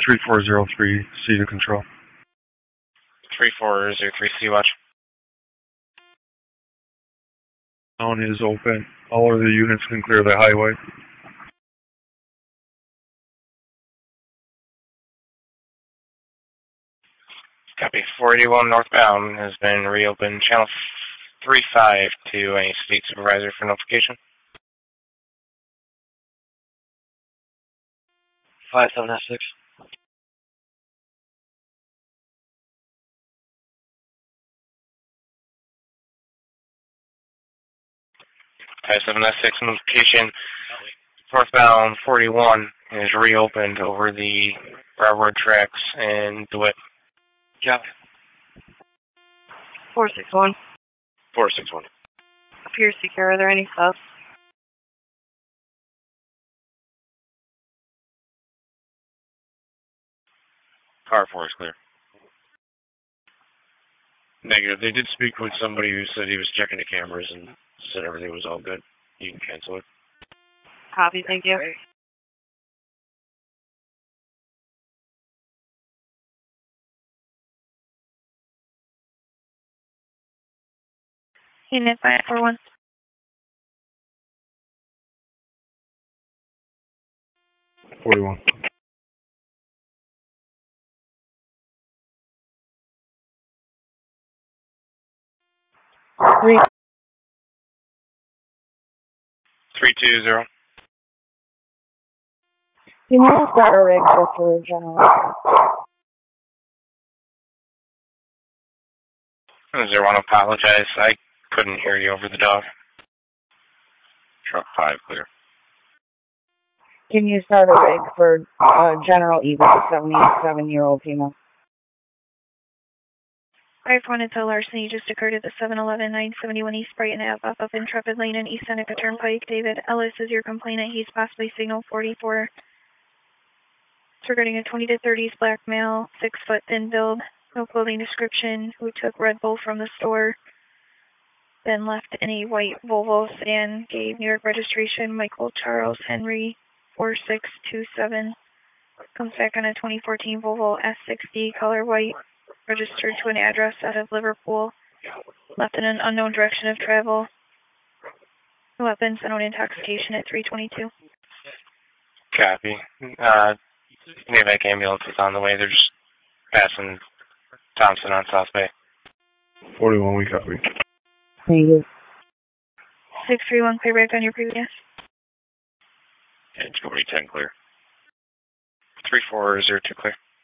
3403, C to control. 3403, C watch. Town is open. All of the units can clear the highway. Copy. 481 northbound has been reopened. Channel 35 to any state supervisor for notification. 57S6. Type 7S6 notification. Northbound 41 is reopened over the railroad tracks in DeWitt. Copy. 461. 461. Appears secure. Are there any subs? Car 4 is clear. Negative. They did speak with somebody who said he was checking the cameras and said everything was all good. You can cancel it. Copy, thank you. Unit 541. .41. Three. 320. Can you start a rig for general? 01, apologize. I couldn't hear you over the dog. Truck 5 clear. Can you start a rig for General Eva, 77-year-old female? 5-1 until larceny just occurred at the 711 971 East Brighton Ave off of Intrepid Lane in East Seneca Turnpike. David Ellis is your complainant. He's possibly signal 44. It's regarding a 20 to 30s black male, 6 foot thin build, no clothing description, who took Red Bull from the store, then left in a white Volvo sedan, gave New York registration Michael Charles Henry 4627. Comes back on a 2014 Volvo S60, color white, registered to an address out of Liverpool, left in an unknown direction of travel. Weapons and intoxication at 322. Copy. Navac ambulance is on the way. They're just passing Thompson on South Bay. 41, we copy. Thank you. 631, clear back on your previous. And 4010 clear. 3402 clear.